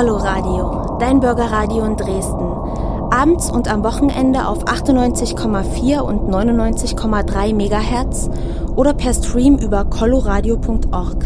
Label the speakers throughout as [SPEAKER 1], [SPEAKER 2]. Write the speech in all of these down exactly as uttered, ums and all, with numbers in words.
[SPEAKER 1] Coloradio, dein Bürgerradio in Dresden. Abends und am Wochenende auf achtundneunzig Komma vier und neunundneunzig Komma drei Megahertz oder per Stream über coloradio punkt org.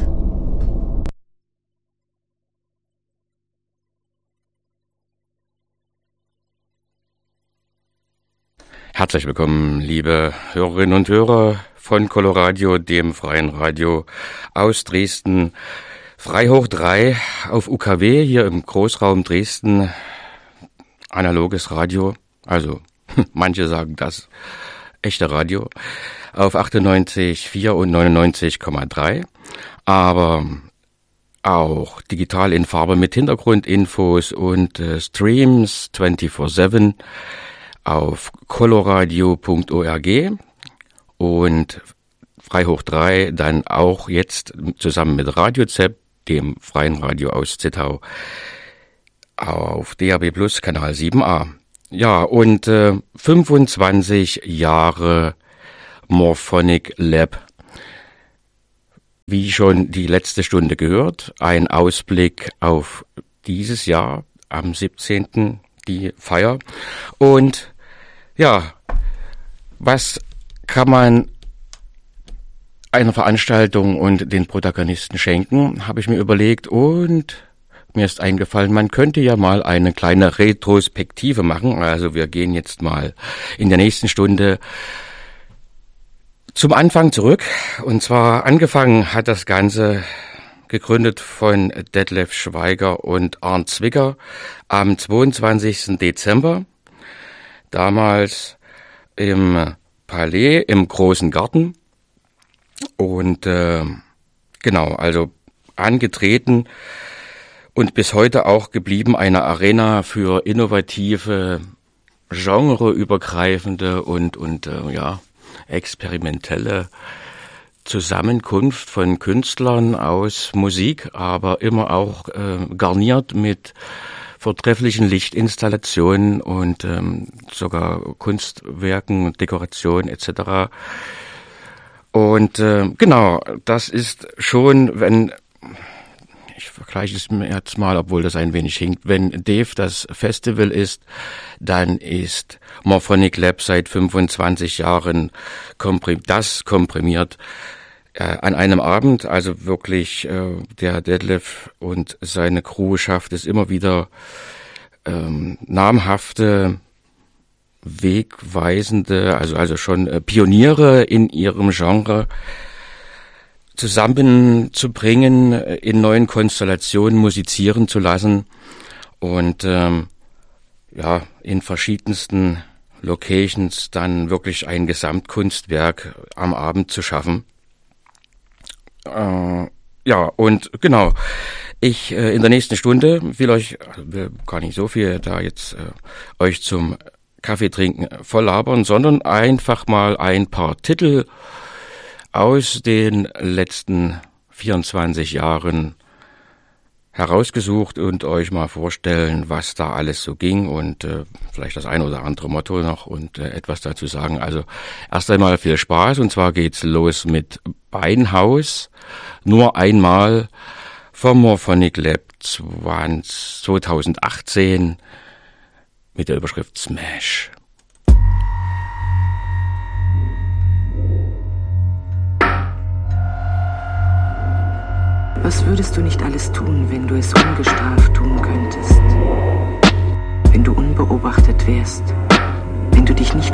[SPEAKER 2] Herzlich willkommen, liebe Hörerinnen und Hörer von Coloradio, dem freien Radio aus Dresden. Frei hoch drei auf U K W hier im Großraum Dresden. Analoges Radio, also manche sagen das echte Radio, auf achtundneunzig Komma vier und neunundneunzig Komma drei, aber auch digital in Farbe mit Hintergrundinfos und äh, Streams vierundzwanzig sieben auf coloradio punkt org und frei hoch drei dann auch jetzt zusammen mit Radio Z, dem freien Radio aus Zittau, auf D A B Plus Kanal sieben a. Ja, und äh, fünfundzwanzig Jahre Morphonic Lab. Wie schon die letzte Stunde gehört, ein Ausblick auf dieses Jahr am siebzehnten die Feier. Und ja, was kann man einer Veranstaltung und den Protagonisten schenken, habe ich mir überlegt, und mir ist eingefallen, man könnte ja mal eine kleine Retrospektive machen. Also wir gehen jetzt mal in der nächsten Stunde zum Anfang zurück. Und zwar angefangen hat das Ganze, gegründet von Detlef Schweiger und Arndt Zwicker, am zweiundzwanzigsten Dezember. Damals im Palais, im Großen Garten. Und äh, genau, also angetreten und bis heute auch geblieben eine Arena für innovative, genreübergreifende und, und äh, ja, experimentelle Zusammenkunft von Künstlern aus Musik, aber immer auch äh, garniert mit vortrefflichen Lichtinstallationen und ähm, sogar Kunstwerken, Dekorationen et cetera. Und äh, genau, das ist schon, wenn, ich vergleiche es mir jetzt mal, obwohl das ein wenig hinkt, wenn D E F das Festival ist, dann ist Morphonic Lab seit fünfundzwanzig Jahren komprim- das komprimiert äh, an einem Abend. Also wirklich, äh, der Detlef und seine Crew schafft es immer wieder, ähm, namhafte, wegweisende, also also schon äh, Pioniere in ihrem Genre zusammenzubringen, in neuen Konstellationen musizieren zu lassen und ähm, ja, in verschiedensten Locations dann wirklich ein Gesamtkunstwerk am Abend zu schaffen. Äh, ja, und genau, ich äh, in der nächsten Stunde will euch, also will gar nicht so viel da jetzt äh, euch zum Kaffee trinken voll labern, sondern einfach mal ein paar Titel aus den letzten vierundzwanzig Jahren herausgesucht und euch mal vorstellen, was da alles so ging und äh, vielleicht das ein oder andere Motto noch und äh, etwas dazu sagen. Also erst einmal viel Spaß, und zwar geht's los mit Beinhaus, nur einmal vom Morphonic Lab zweitausendachtzehn mit der Überschrift Smash.
[SPEAKER 3] Was würdest du nicht alles tun, wenn du es ungestraft tun könntest? Wenn du unbeobachtet wärst, wenn du dich nicht